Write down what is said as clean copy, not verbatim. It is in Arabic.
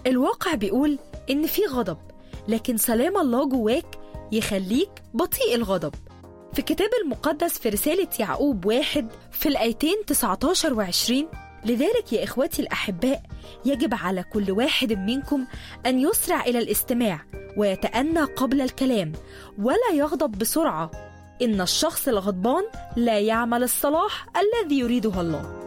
الواقع بيقول إن في غضب، لكن سلام الله جواك يخليك بطيء الغضب. في الكتاب المقدس في رسالة يعقوب 1 في الآيتين 19 و20: لذلك يا إخوتي الأحباء يجب على كل واحد منكم أن يسرع إلى الاستماع ويتأنى قبل الكلام ولا يغضب بسرعة، إن الشخص الغضبان لا يعمل الصلاح الذي يريده الله.